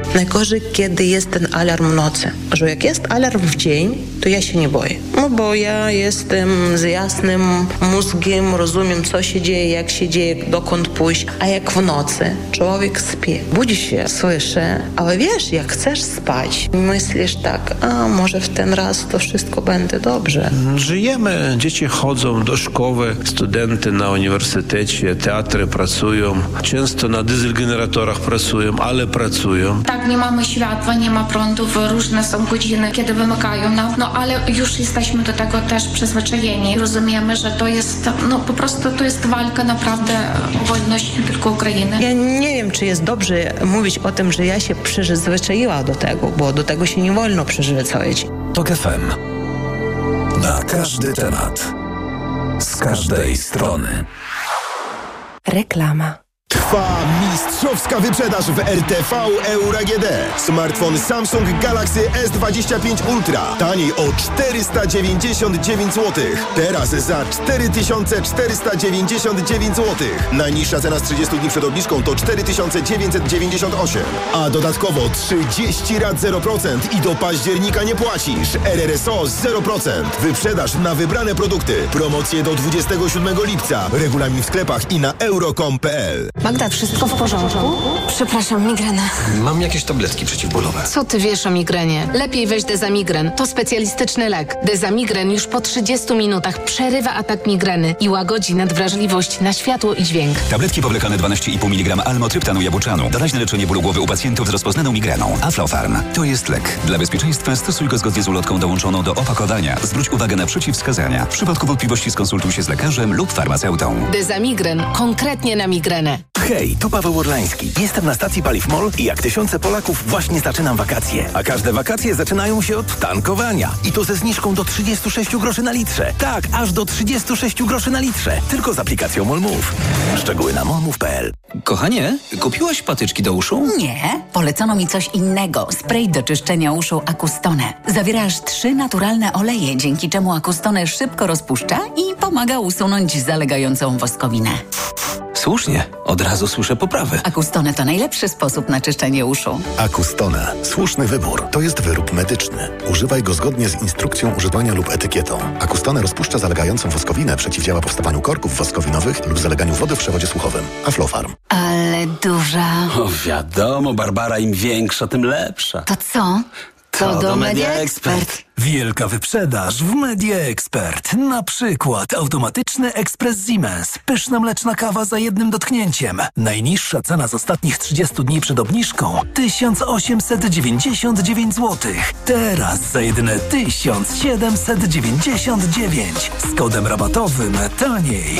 Najgorzej, kiedy jest ten alarm w nocy. Że jak jest alarm w dzień, to ja się nie boję. No bo ja jestem z jasnym mózgiem, rozumiem, co się dzieje, jak się dzieje, dokąd pójść. A jak w nocy człowiek śpi, budzi się, słyszy, ale wiesz, jak chcesz spać, myślisz tak, a może w ten raz to wszystko będzie dobrze. Żyjemy, dzieci chodzą do szkoły, studenty na uniwersytecie, teatry pracują, często na dieselgeneratorach pracują, ale pracują. Tak, nie mamy światła, nie ma prądów, różne są godziny, kiedy wymykają nam, no ale już jesteśmy do tego też przyzwyczajeni. Rozumiemy, że to jest, no po prostu to jest walka naprawdę o wolność nie tylko Ukrainy. Ja nie wiem, czy jest dobrze mówić o tym, że ja się przyzwyczaiła do tego, bo do tego się nie wolno przyzwyczaić. TOK FM. Na każdy temat. Z każdej strony. Reklama. Trwa mistrzowska wyprzedaż w RTV Euro AGD. Smartfon Samsung Galaxy S25 Ultra. Taniej o 499 zł. Teraz za 4499 zł. Najniższa cena z 30 dni przed obniżką to 4998. A dodatkowo 30 rat 0% i do października nie płacisz. RRSO 0%. Wyprzedaż na wybrane produkty. Promocje do 27 lipca. Regulamin w sklepach i na euro.com.pl. Magda, wszystko w porządku? Przepraszam, migrena. Mam jakieś tabletki przeciwbólowe. Co ty wiesz o migrenie? Lepiej weź Dezamigren. To specjalistyczny lek. Dezamigren już po 30 minutach przerywa atak migreny i łagodzi nadwrażliwość na światło i dźwięk. Tabletki powlekane 12,5 mg almotryptanu jabłczanu. Doraźne leczenie bólu głowy u pacjentów z rozpoznaną migreną. Aflofarm. To jest lek. Dla bezpieczeństwa stosuj go zgodnie z ulotką dołączoną do opakowania. Zwróć uwagę na przeciwwskazania. W przypadku wątpliwości skonsultuj się z lekarzem lub farmaceutą. Dezamigren. Konkretnie na migrenę. Hej, tu Paweł Orlański. Jestem na stacji Paliw MOL i jak tysiące Polaków właśnie zaczynam wakacje. A każde wakacje zaczynają się od tankowania. I to ze zniżką do 36 groszy na litrze. Tak, aż do 36 groszy na litrze. Tylko z aplikacją MOL Move. Szczegóły na molmove.pl. Kochanie, kupiłaś patyczki do uszu? Nie, polecono mi coś innego. Spray do czyszczenia uszu Acustone. Zawiera aż 3 naturalne oleje, dzięki czemu Acustone szybko rozpuszcza i pomaga usunąć zalegającą woskowinę. Słusznie, od razu słyszę poprawy. Acustone to najlepszy sposób na czyszczenie uszu. Acustone. Słuszny wybór. To jest wyrób medyczny. Używaj go zgodnie z instrukcją używania lub etykietą. Acustone rozpuszcza zalegającą woskowinę, przeciwdziała powstawaniu korków woskowinowych lub zaleganiu wody w przewodzie słuchowym. Aflofarm. Ale duża. O, wiadomo, Barbara, im większa, tym lepsza. To co? To do Media Expert. Wielka wyprzedaż w Media Expert. Na przykład automatyczny ekspres Siemens. Pyszna mleczna kawa za jednym dotknięciem. Najniższa cena z ostatnich 30 dni przed obniżką 1899 zł. Teraz za jedyne 1799. Z kodem rabatowym taniej.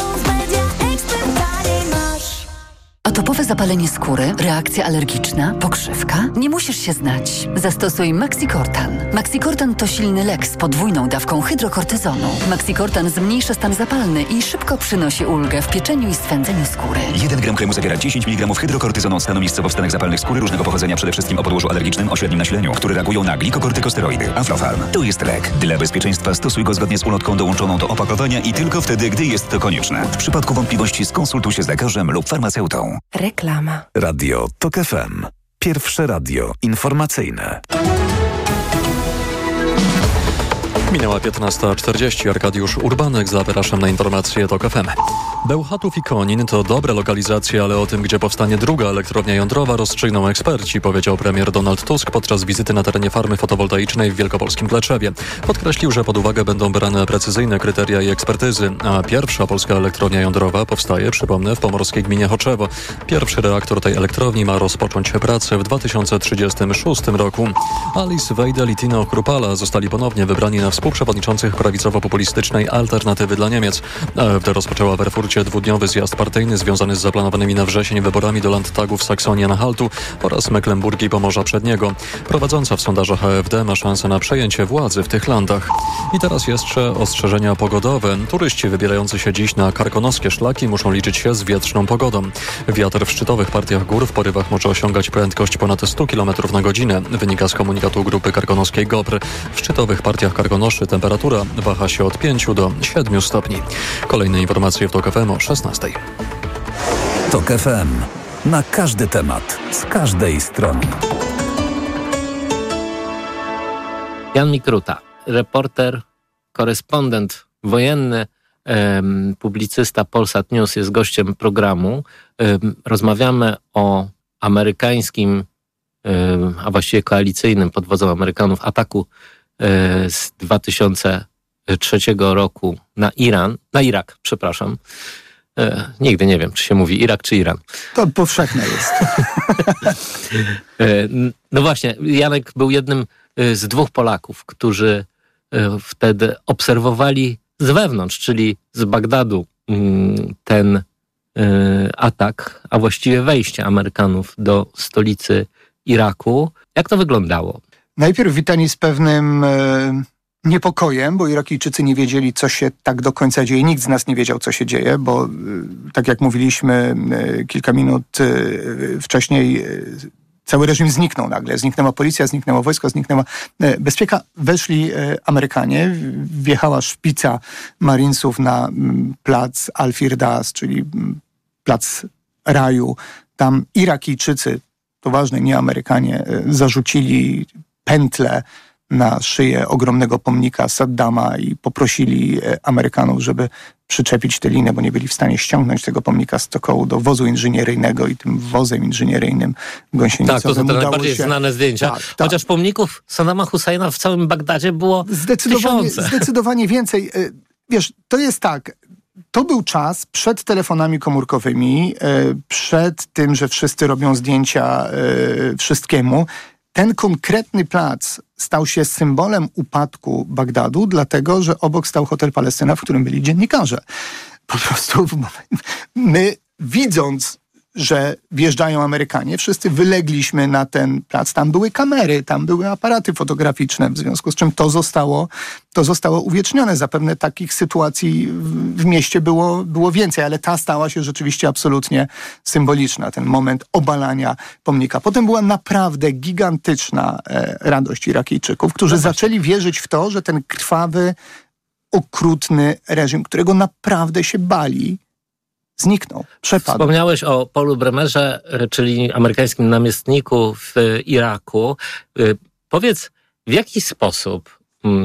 Atopowe zapalenie skóry, reakcja alergiczna, pokrzywka? Nie musisz się znać. Zastosuj Maxicortan. Maxicortan to silny lek z podwójną dawką hydrokortyzonu. Maxicortan zmniejsza stan zapalny i szybko przynosi ulgę w pieczeniu i swędzeniu skóry. 1 gram kremu zawiera 10 mg hydrokortyzonu od stanu miejscowo w stanach zapalnych skóry różnego pochodzenia, przede wszystkim o podłożu alergicznym o średnim nasileniu, które reagują na glikokortykosteroidy. Aflofarm. To jest lek. Dla bezpieczeństwa stosuj go zgodnie z ulotką dołączoną do opakowania i tylko wtedy, gdy jest to konieczne. W przypadku wątpliwości skonsultuj się z lekarzem lub farmaceutą. Reklama. Radio TOK FM. Pierwsze radio informacyjne. Minęła 15:40. Arkadiusz Urbanek, zapraszam na informacje TOK FM. Bełchatów i Konin to dobre lokalizacje, ale o tym, gdzie powstanie druga elektrownia jądrowa, rozstrzygną eksperci, powiedział premier Donald Tusk podczas wizyty na terenie farmy fotowoltaicznej w wielkopolskim Kleczewie. Podkreślił, że pod uwagę będą brane precyzyjne kryteria i ekspertyzy, a pierwsza polska elektrownia jądrowa powstaje, przypomnę, w pomorskiej gminie Choczewo. Pierwszy reaktor tej elektrowni ma rozpocząć pracę w 2036 roku. Alice Weidel i Tino Kruppala zostali ponownie wybrani na współprzewodniczących prawicowo-populistycznej Alternatywy dla Niemiec. AfD rozpoczęła w Erfurcie dwudniowy zjazd partyjny związany z zaplanowanymi na wrzesień wyborami do Landtagu w Saksonii-Anhaltu oraz Mecklenburgii i Pomorza Przedniego. Prowadząca w sondażach AfD ma szansę na przejęcie władzy w tych landach. I teraz jeszcze ostrzeżenia pogodowe. Turyści wybierający się dziś na karkonoskie szlaki muszą liczyć się z wietrzną pogodą. Wiatr w szczytowych partiach gór w porywach może osiągać prędkość ponad 100 km na godzinę, wynika z komunikatu grupy karkonoskiej GOPR. W szczytowych partiach karkonoszy temperatura waha się od 5 do 7 stopni. Kolejne informacje w TOK FM o 16. TOK FM. Na każdy temat, z każdej strony. Jan Mikruta, reporter, korespondent wojenny, publicysta Polsat News jest gościem programu. Rozmawiamy o amerykańskim, a właściwie koalicyjnym pod wodzą Amerykanów ataku z 2003 roku na Irak. Nigdy nie wiem, czy się mówi Irak czy Iran. To powszechne jest. No właśnie, Janek był jednym z 2 Polaków, którzy wtedy obserwowali z wewnątrz, czyli z Bagdadu, ten atak, a właściwie wejście Amerykanów do stolicy Iraku. Jak to wyglądało? Najpierw witani z pewnym niepokojem, bo Irakijczycy nie wiedzieli, co się tak do końca dzieje. Nikt z nas nie wiedział, co się dzieje, bo tak jak mówiliśmy kilka minut wcześniej, cały reżim zniknął nagle. Zniknęła policja, zniknęło wojsko, zniknęła bezpieka. Weszli Amerykanie, wjechała szpica Marinesów na plac Al-Firdas, czyli plac raju. Tam Irakijczycy, to ważne, nie Amerykanie, zarzucili pętlę na szyję ogromnego pomnika Saddama i poprosili Amerykanów, żeby przyczepić tę linę, bo nie byli w stanie ściągnąć tego pomnika stokołu do wozu inżynieryjnego i tym wozem inżynieryjnym gąsienicowym. Tak, to są te najbardziej znane zdjęcia. Tak. Chociaż pomników Saddama Husseina w całym Bagdadzie było tysiące. Zdecydowanie więcej. Wiesz, to jest tak. To był czas przed telefonami komórkowymi, przed tym, że wszyscy robią zdjęcia wszystkiemu. Ten konkretny plac stał się symbolem upadku Bagdadu, dlatego że obok stał hotel Palestyna, w którym byli dziennikarze. Po prostu my, widząc, że wjeżdżają Amerykanie, wszyscy wylegliśmy na ten plac. Tam były kamery, tam były aparaty fotograficzne, w związku z czym to zostało uwiecznione. Zapewne takich sytuacji w mieście było więcej, ale ta stała się rzeczywiście absolutnie symboliczna. Ten moment obalania pomnika. Potem była naprawdę gigantyczna radość Irakijczyków, którzy zaczęli wierzyć w to, że ten krwawy, okrutny reżim, którego naprawdę się bali, zniknął, przepadł. Wspomniałeś o Paulu Bremerze, czyli amerykańskim namiestniku w Iraku. Powiedz, w jaki sposób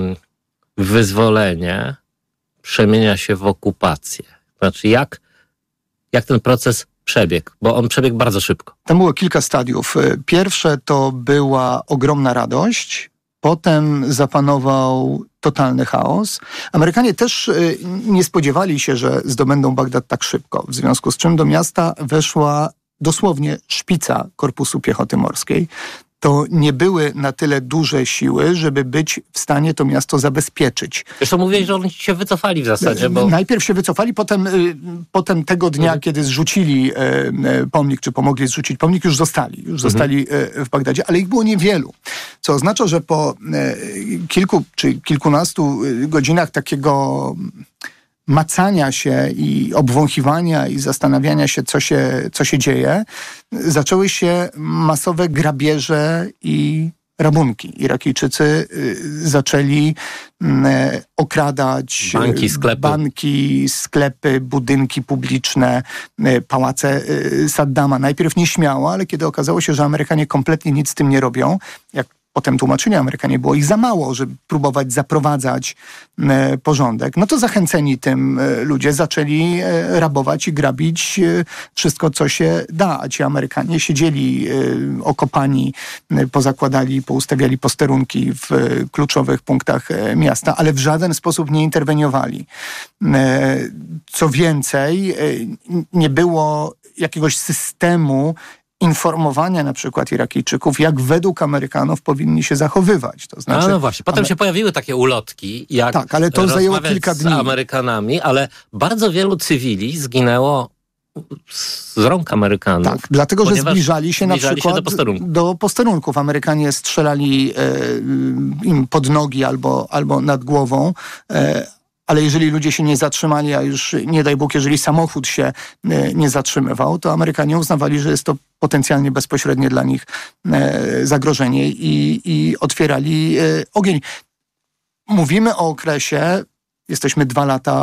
wyzwolenie przemienia się w okupację? Znaczy, jak ten proces przebiegł? Bo on przebiegł bardzo szybko. Tam było kilka stadiów. Pierwsze to była ogromna radość. Potem zapanował totalny chaos. Amerykanie też nie spodziewali się, że zdobędą Bagdad tak szybko, w związku z czym do miasta weszła dosłownie szpica Korpusu Piechoty Morskiej. To nie były na tyle duże siły, żeby być w stanie to miasto zabezpieczyć. Zresztą mówiłeś, że oni się wycofali w zasadzie, bo... Najpierw się wycofali, potem tego dnia, kiedy zrzucili pomnik, czy pomogli zrzucić pomnik, już zostali w Bagdadzie, ale ich było niewielu. Co oznacza, że po kilku czy kilkunastu godzinach takiego macania się i obwąchiwania i zastanawiania się, co się dzieje, zaczęły się masowe grabieże i rabunki. Irakijczycy zaczęli okradać banki, sklepy, budynki publiczne, pałace Saddama. Najpierw nieśmiało, ale kiedy okazało się, że Amerykanie kompletnie nic z tym nie robią, jak potem tłumaczyli Amerykanie, było ich za mało, żeby próbować zaprowadzać porządek. No to zachęceni tym ludzie zaczęli rabować i grabić wszystko, co się da. A ci Amerykanie siedzieli okopani, pozakładali, poustawiali posterunki w kluczowych punktach miasta, ale w żaden sposób nie interweniowali. Co więcej, nie było jakiegoś systemu informowania na przykład Irakijczyków, jak według Amerykanów powinni się zachowywać. To znaczy, no właśnie, potem się pojawiły takie ulotki, jak tak, ale to zajęło kilka dni. Z Amerykanami, ale bardzo wielu cywili zginęło z rąk Amerykanów. Tak, dlatego, że zbliżali się na przykład do posterunków. Amerykanie strzelali im pod nogi albo nad głową, ale jeżeli ludzie się nie zatrzymali, a już nie daj Bóg, jeżeli samochód się nie zatrzymywał, to Amerykanie uznawali, że jest to potencjalnie bezpośrednie dla nich zagrożenie i otwierali ogień. Mówimy o okresie, jesteśmy 2 lata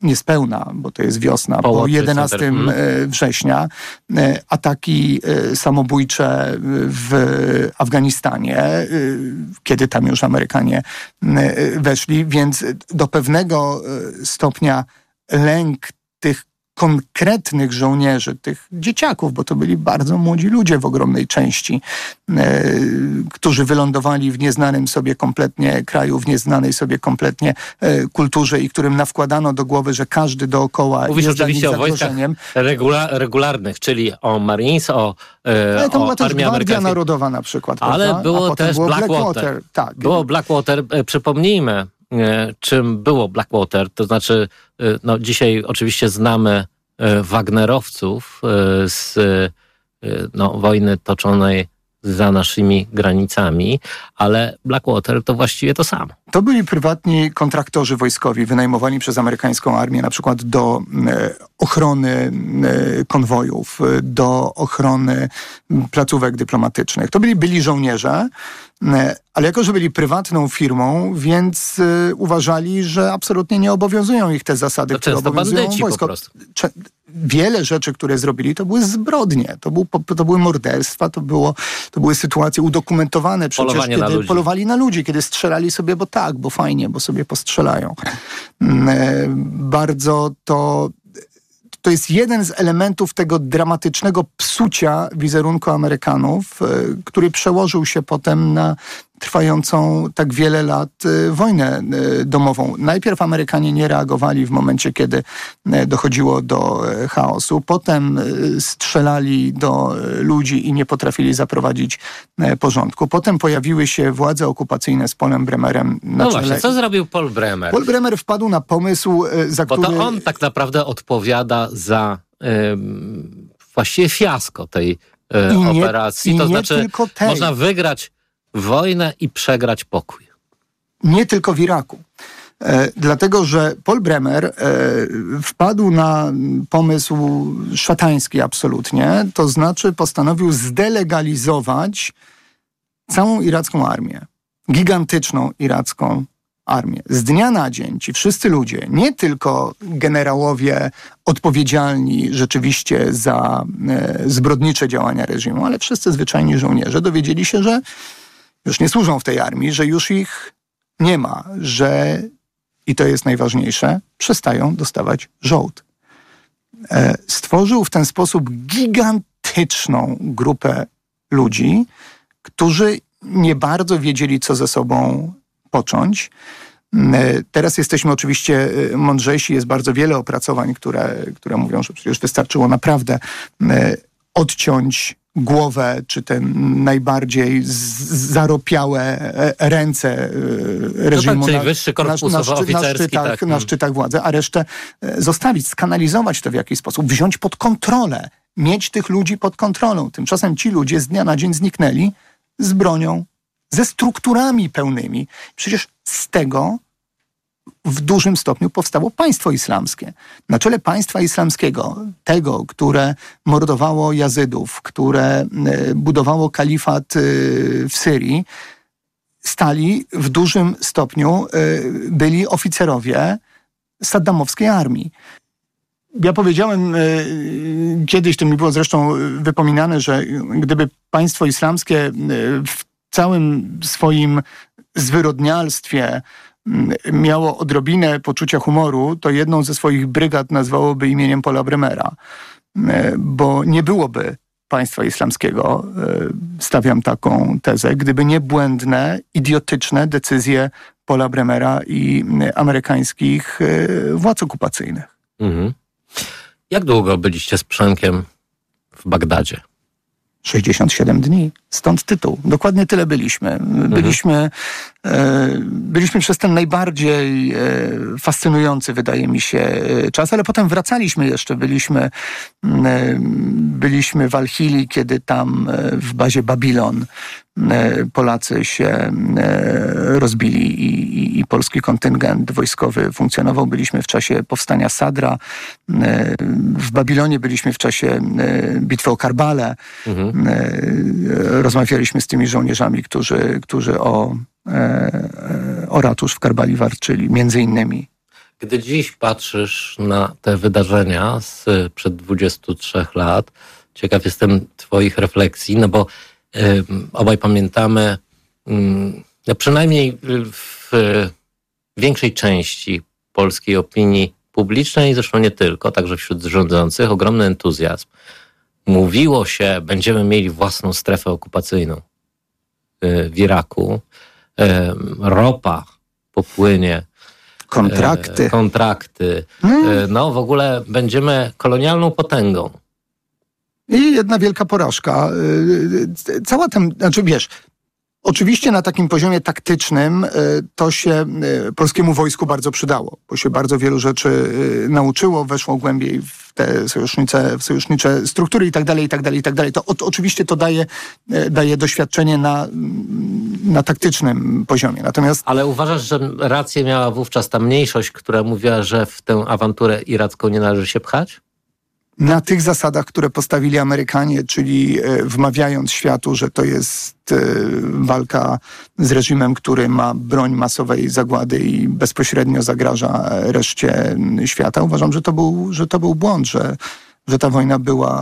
niespełna, bo to jest wiosna, po 11 września, ataki samobójcze w Afganistanie, kiedy tam już Amerykanie weszli, więc do pewnego stopnia lęk tych konkretnych żołnierzy, tych dzieciaków, bo to byli bardzo młodzi ludzie w ogromnej części, którzy wylądowali w nieznanym sobie kompletnie kraju, w nieznanej sobie kompletnie kulturze i którym nawkładano do głowy, że każdy dookoła Mówisz jest oczywiście o wojskach zagrożeniem. regularnych, czyli o Marines, o to była też Armii Gwardia Amerykańskiej. Narodowa na przykład. Ale prawda? było też Blackwater. Tak. Było Blackwater. Przypomnijmy, czym było Blackwater. To znaczy, dzisiaj oczywiście znamy Wagnerowców z wojny toczonej za naszymi granicami, ale Blackwater to właściwie to samo. To byli prywatni kontraktorzy wojskowi wynajmowani przez amerykańską armię na przykład do ochrony konwojów, do ochrony placówek dyplomatycznych. To byli żołnierze, ale jako że byli prywatną firmą, więc uważali, że absolutnie nie obowiązują ich te zasady, które obowiązują wojsko. Wiele rzeczy, które zrobili, to były zbrodnie, to były morderstwa, to były sytuacje udokumentowane przecież, kiedy polowali na ludzi, kiedy strzelali sobie, bo fajnie, bo sobie postrzelają. Bardzo to jest jeden z elementów tego dramatycznego psucia wizerunku Amerykanów, który przełożył się potem na trwającą tak wiele lat wojnę domową. Najpierw Amerykanie nie reagowali w momencie, kiedy dochodziło do chaosu. Potem strzelali do ludzi i nie potrafili zaprowadzić porządku. Potem pojawiły się władze okupacyjne z Paulem Bremerem na czele. Właśnie, co zrobił Paul Bremer? Paul Bremer wpadł na pomysł, Bo to on tak naprawdę odpowiada za właściwie fiasko tej operacji. To znaczy, można wygrać wojnę i przegrać pokój. Nie tylko w Iraku. Dlatego, że Paul Bremer wpadł na pomysł szatański absolutnie, to znaczy postanowił zdelegalizować całą iracką armię. Gigantyczną iracką armię. Z dnia na dzień ci wszyscy ludzie, nie tylko generałowie odpowiedzialni rzeczywiście za zbrodnicze działania reżimu, ale wszyscy zwyczajni żołnierze dowiedzieli się, że już nie służą w tej armii, że już ich nie ma, że, i to jest najważniejsze, przestają dostawać żołd. Stworzył w ten sposób gigantyczną grupę ludzi, którzy nie bardzo wiedzieli, co ze sobą począć. Teraz jesteśmy oczywiście mądrzejsi, jest bardzo wiele opracowań, które mówią, że przecież wystarczyło naprawdę odciąć głowę, czy te najbardziej zaropiałe ręce reżimu wyższy korpus oficerski, na szczytach władzy, a resztę zostawić, skanalizować to w jakiś sposób, wziąć pod kontrolę, mieć tych ludzi pod kontrolą. Tymczasem ci ludzie z dnia na dzień zniknęli z bronią, ze strukturami pełnymi. Przecież z tego w dużym stopniu powstało państwo islamskie. Na czele państwa islamskiego, tego, które mordowało Jazydów, które budowało kalifat w Syrii, stali w dużym stopniu, byli oficerowie saddamowskiej armii. Ja powiedziałem kiedyś, to mi było zresztą wypominane, że gdyby państwo islamskie w całym swoim zwyrodnialstwie miało odrobinę poczucia humoru, to jedną ze swoich brygad nazwałoby imieniem Paula Bremera, bo nie byłoby państwa islamskiego, stawiam taką tezę, gdyby nie błędne, idiotyczne decyzje Paula Bremera i amerykańskich władz okupacyjnych. Mhm. Jak długo byliście z Przemkiem w Bagdadzie? 67 dni. Stąd tytuł. Dokładnie tyle byliśmy. Byliśmy przez ten najbardziej fascynujący, wydaje mi się, czas, ale potem wracaliśmy jeszcze. Byliśmy w Al-Hili, kiedy tam w bazie Babilon Polacy się rozbili i polski kontyngent wojskowy funkcjonował. Byliśmy w czasie powstania Sadra. W Babilonie byliśmy w czasie bitwy o Karbale. Rozmawialiśmy z tymi żołnierzami, którzy o ratusz w Karbali walczyli, między innymi. Gdy dziś patrzysz na te wydarzenia sprzed 23 lat, ciekaw jestem twoich refleksji, no bo obaj pamiętamy, no przynajmniej w większej części polskiej opinii publicznej, zresztą nie tylko, także wśród rządzących, ogromny entuzjazm. Mówiło się, będziemy mieli własną strefę okupacyjną w Iraku. Ropa popłynie. Kontrakty. No w ogóle będziemy kolonialną potęgą. I jedna wielka porażka. Oczywiście na takim poziomie taktycznym to się polskiemu wojsku bardzo przydało, bo się bardzo wielu rzeczy nauczyło, weszło głębiej w te sojusznicze struktury i tak dalej. To oczywiście to daje doświadczenie na taktycznym poziomie. Natomiast... Ale uważasz, że rację miała wówczas ta mniejszość, która mówiła, że w tę awanturę iracką nie należy się pchać? Na tych zasadach, które postawili Amerykanie, czyli wmawiając światu, że to jest walka z reżimem, który ma broń masowej zagłady i bezpośrednio zagraża reszcie świata. Uważam, że to był błąd, że ta wojna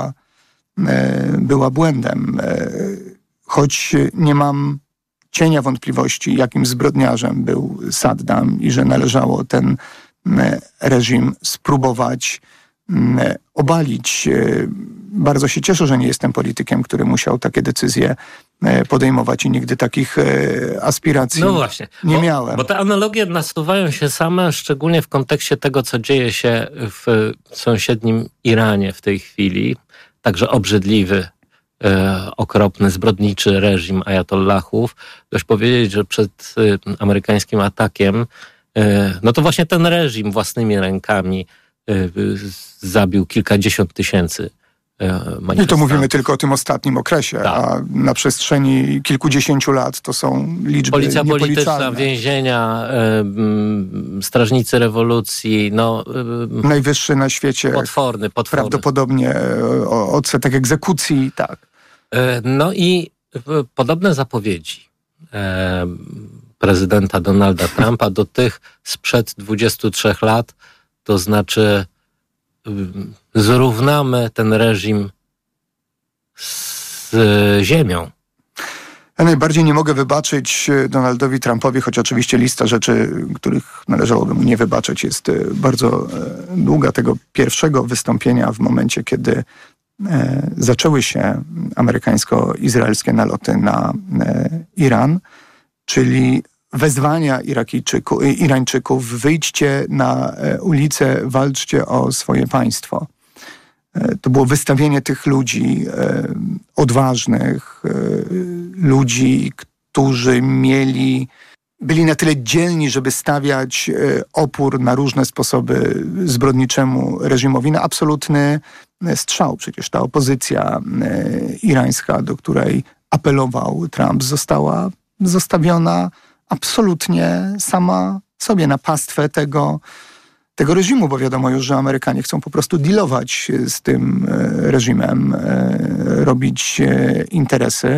była błędem. Choć nie mam cienia wątpliwości, jakim zbrodniarzem był Saddam i że należało ten reżim spróbować obalić. Bardzo się cieszę, że nie jestem politykiem, który musiał takie decyzje podejmować i nigdy takich aspiracji nie miałem. Bo te analogie nasuwają się same, szczególnie w kontekście tego, co dzieje się w sąsiednim Iranie w tej chwili. Także obrzydliwy, okropny, zbrodniczy reżim ajatollahów. Dość powiedzieć, że przed amerykańskim atakiem no to właśnie ten reżim własnymi rękami zabił kilkadziesiąt tysięcy manifestantów. I to mówimy tylko o tym ostatnim okresie, tak. A na przestrzeni kilkudziesięciu lat to są liczby Policja polityczna, więzienia, strażnicy rewolucji, najwyższy na świecie. Potworny. Prawdopodobnie odsetek egzekucji, tak. No i podobne zapowiedzi prezydenta Donalda Trumpa do tych sprzed 23 lat, to znaczy zrównamy ten reżim z ziemią. Ja najbardziej nie mogę wybaczyć Donaldowi Trumpowi, choć oczywiście lista rzeczy, których należałoby mu nie wybaczyć, jest bardzo długa. Tego pierwszego wystąpienia w momencie, kiedy zaczęły się amerykańsko-izraelskie naloty na Iran, czyli wezwania Irańczyków, wyjdźcie na ulicę, walczcie o swoje państwo. To było wystawienie tych ludzi, odważnych, ludzi, którzy byli na tyle dzielni, żeby stawiać opór na różne sposoby zbrodniczemu reżimowi, na absolutny strzał. Przecież ta opozycja irańska, do której apelował Trump, została zostawiona absolutnie sama sobie na pastwę tego reżimu, bo wiadomo już, że Amerykanie chcą po prostu dealować z tym reżimem, robić interesy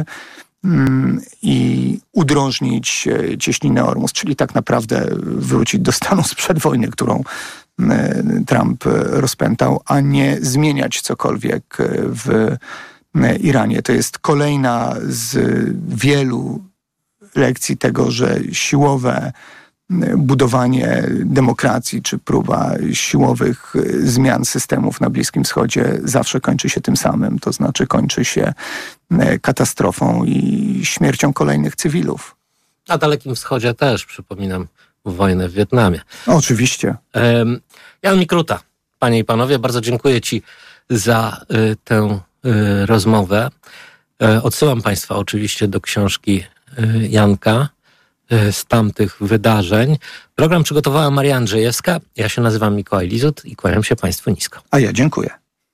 i udrążnić cieśninę Ormus, czyli tak naprawdę wrócić do stanu sprzed wojny, którą Trump rozpętał, a nie zmieniać cokolwiek w Iranie. To jest kolejna z wielu lekcji tego, że siłowe budowanie demokracji czy próba siłowych zmian systemów na Bliskim Wschodzie zawsze kończy się tym samym. To znaczy kończy się katastrofą i śmiercią kolejnych cywilów. Na Dalekim Wschodzie też, przypominam, wojnę w Wietnamie. Oczywiście. Jan Mikluta, panie i panowie, bardzo dziękuję ci za tę rozmowę. Odsyłam państwa oczywiście do książki Janka z tamtych wydarzeń. Program przygotowała Maria Andrzejewska. Ja się nazywam Mikołaj Lizut i kłaniam się państwu nisko. A ja dziękuję.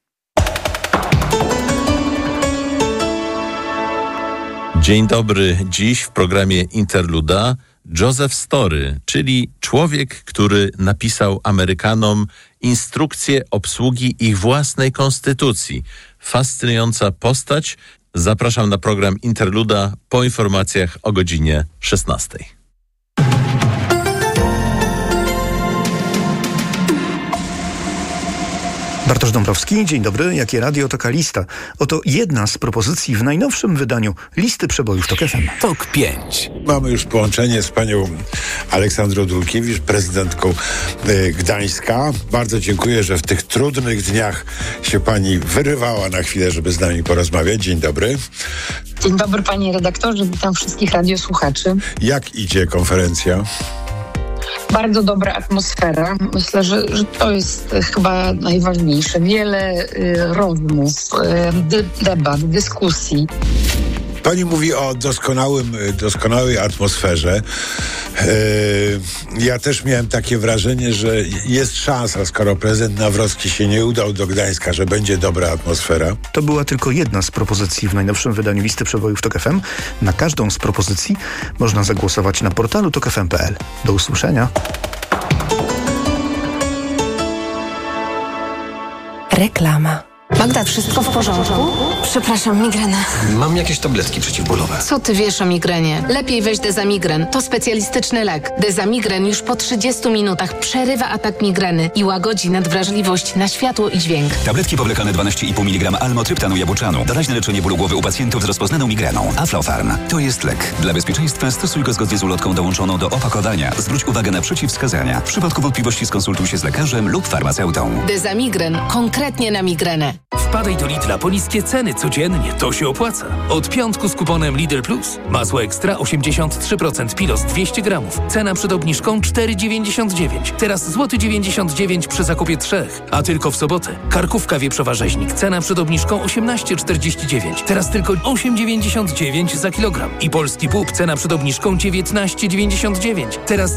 Dzień dobry. Dziś w programie Interluda Joseph Story, czyli człowiek, który napisał Amerykanom instrukcję obsługi ich własnej konstytucji. Fascynująca postać. Zapraszam na program Interluda po informacjach o godzinie 16. Bartosz Dąbrowski, dzień dobry. Jakie radio, taka lista. Oto jedna z propozycji w najnowszym wydaniu listy przebojów TOK FM. TOK 5. Mamy już połączenie z panią Aleksandrą Dulkiewicz, prezydentką Gdańska. Bardzo dziękuję, że w tych trudnych dniach się pani wyrywała na chwilę, żeby z nami porozmawiać. Dzień dobry. Dzień dobry, panie redaktorze. Witam wszystkich radiosłuchaczy. Jak idzie konferencja? Bardzo dobra atmosfera. Myślę, że to jest chyba najważniejsze. Wiele rozmów, debat, dyskusji. Pani mówi o doskonałej atmosferze. Ja też miałem takie wrażenie, że jest szansa, skoro prezydent Nawrocki się nie udał do Gdańska, że będzie dobra atmosfera. To była tylko jedna z propozycji w najnowszym wydaniu listy przebojów TOK FM. Na każdą z propozycji można zagłosować na portalu tokfm.pl. Do usłyszenia. Reklama. Magda, wszystko w porządku? Przepraszam, migrena. Mam jakieś tabletki przeciwbólowe. Co ty wiesz o migrenie? Lepiej weź Dezamigren. To specjalistyczny lek. Dezamigren już po 30 minutach przerywa atak migreny i łagodzi nadwrażliwość na światło i dźwięk. Tabletki powlekane 12,5 mg almotryptanu jabuczanu. Doraźne leczenie bólu głowy u pacjentów z rozpoznaną migreną. Aflofarm. To jest lek. Dla bezpieczeństwa stosuj go zgodnie z ulotką dołączoną do opakowania. Zwróć uwagę na przeciwwskazania. W przypadku wątpliwości skonsultuj się z lekarzem lub farmaceutą. Dezamigren. Konkretnie na migrenę. Wpadaj do Lidla po niskie ceny codziennie. To się opłaca. Od piątku z kuponem Lidl Plus. Masło ekstra 83% Pilos 200 gramów. Cena przed obniżką 4,99. Teraz złoty 99 przy zakupie 3. A tylko w sobotę. Karkówka wieprzowa rzeźnik. Cena przed obniżką 18,49. Teraz tylko 8,99 za kilogram. I polski bób. Cena przed obniżką 19,99. Teraz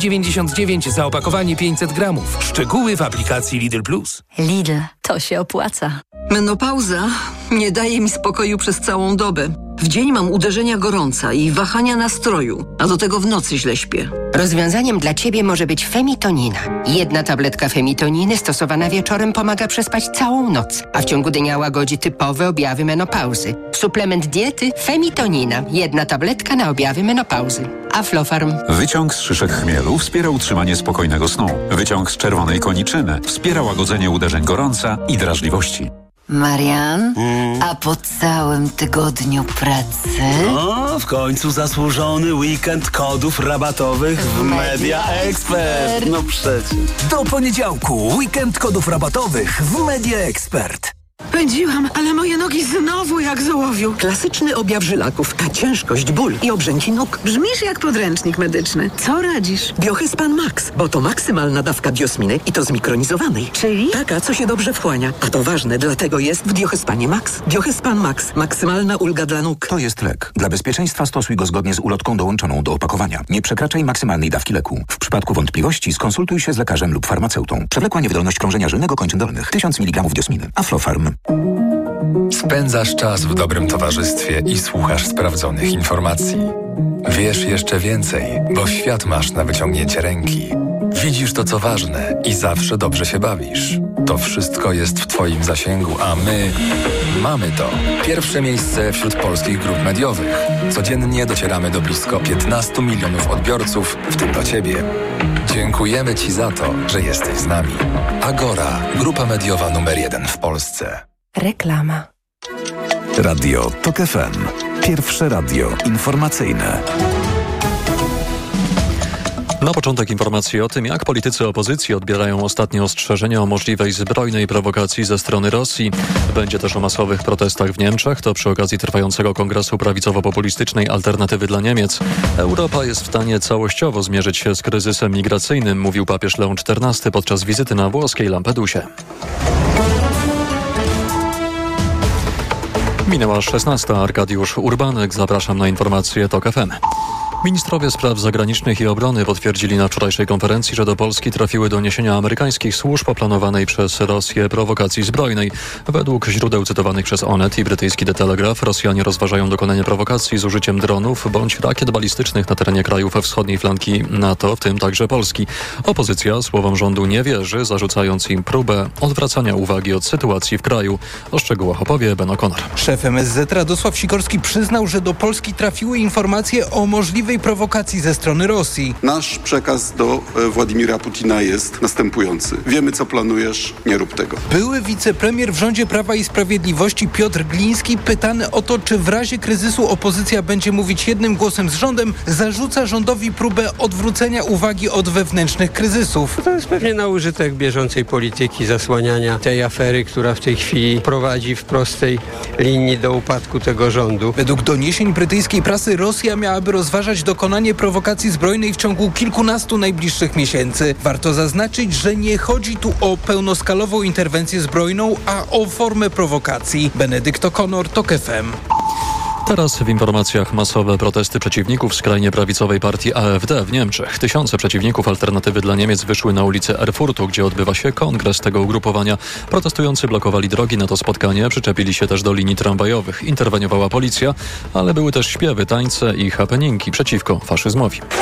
9,99 za opakowanie 500 gramów. Szczegóły w aplikacji Lidl Plus. Lidl, to się opłaca. Menopauza nie daje mi spokoju przez całą dobę. W dzień mam uderzenia gorąca i wahania nastroju, a do tego w nocy źle śpię. Rozwiązaniem dla Ciebie może być Femitonina. Jedna tabletka Femitoniny stosowana wieczorem pomaga przespać całą noc, a w ciągu dnia łagodzi typowe objawy menopauzy. Suplement diety Femitonina. Jedna tabletka na objawy menopauzy. Aflofarm. Wyciąg z szyszek chmielu wspiera utrzymanie spokojnego snu. Wyciąg z czerwonej koniczyny wspiera łagodzenie uderzeń gorąca i drażliwości. Marian, a po całym tygodniu pracy? No, w końcu zasłużony weekend kodów rabatowych w Media Expert. No przecież. Do poniedziałku weekend kodów rabatowych w Media Expert. Pędziłam, ale moje nogi znowu jak z ołowiu. Klasyczny objaw żylaków, a ciężkość, ból i obrzęki nóg. Brzmisz jak podręcznik medyczny. Co radzisz? Biohyspan Max, bo to maksymalna dawka diosminy i to zmikronizowanej. Czyli? Taka, co się dobrze wchłania. A to ważne, dlatego jest w Biohyspanie Max. Biohyspan Max. Maksymalna ulga dla nóg. To jest lek. Dla bezpieczeństwa stosuj go zgodnie z ulotką dołączoną do opakowania. Nie przekraczaj maksymalnej dawki leku. W przypadku wątpliwości skonsultuj się z lekarzem lub farmaceutą. Przewlekła niewydolność krążenia żylnego kończyn dolnych. 1000 mg diosminy. Aflofarm. Spędzasz czas w dobrym towarzystwie i słuchasz sprawdzonych informacji. Wiesz jeszcze więcej, bo świat masz na wyciągnięcie ręki. Widzisz to, co ważne i zawsze dobrze się bawisz. To wszystko jest w Twoim zasięgu, a my mamy to. Pierwsze miejsce wśród polskich grup mediowych. Codziennie docieramy do blisko 15 milionów odbiorców, w tym do Ciebie. Dziękujemy Ci za to, że jesteś z nami. Agora, grupa mediowa numer 1 w Polsce. Reklama. Radio TOK FM. Pierwsze radio informacyjne. Na początek informacji o tym, jak politycy opozycji odbierają ostatnie ostrzeżenia o możliwej zbrojnej prowokacji ze strony Rosji. Będzie też o masowych protestach w Niemczech, to przy okazji trwającego kongresu prawicowo-populistycznej Alternatywy dla Niemiec. Europa jest w stanie całościowo zmierzyć się z kryzysem migracyjnym, mówił papież Leon XIV podczas wizyty na włoskiej Lampedusie. Minęła 16. Arkadiusz Urbanek. Zapraszam na informacje TOK FM. Ministrowie spraw zagranicznych i obrony potwierdzili na wczorajszej konferencji, że do Polski trafiły doniesienia amerykańskich służb o planowanej przez Rosję prowokacji zbrojnej. Według źródeł cytowanych przez Onet i brytyjski The Telegraph Rosjanie rozważają dokonanie prowokacji z użyciem dronów bądź rakiet balistycznych na terenie krajów wschodniej flanki NATO, w tym także Polski. Opozycja słowom rządu nie wierzy, zarzucając im próbę odwracania uwagi od sytuacji w kraju. O szczegółach opowie Ben O'Connor. Szef MSZ Radosław Sikorski przyznał, że do Polski trafiły informacje o możliwej możliwej prowokacji ze strony Rosji. Nasz przekaz do Władimira Putina jest następujący. Wiemy, co planujesz, nie rób tego. Były wicepremier w rządzie Prawa i Sprawiedliwości Piotr Gliński, pytany o to, czy w razie kryzysu opozycja będzie mówić jednym głosem z rządem, zarzuca rządowi próbę odwrócenia uwagi od wewnętrznych kryzysów. To jest pewnie na użytek bieżącej polityki, zasłaniania tej afery, która w tej chwili prowadzi w prostej linii do upadku tego rządu. Według doniesień brytyjskiej prasy Rosja miałaby rozważać dokonanie prowokacji zbrojnej w ciągu kilkunastu najbliższych miesięcy. Warto zaznaczyć, że nie chodzi tu o pełnoskalową interwencję zbrojną, a o formę prowokacji. Benedykt O'Connor, TOK FM. Teraz w informacjach masowe protesty przeciwników skrajnie prawicowej partii AfD w Niemczech. Tysiące przeciwników Alternatywy dla Niemiec wyszły na ulicę Erfurtu, gdzie odbywa się kongres tego ugrupowania. Protestujący blokowali drogi na to spotkanie, przyczepili się też do linii tramwajowych. Interweniowała policja, ale były też śpiewy, tańce i happeningi przeciwko faszyzmowi.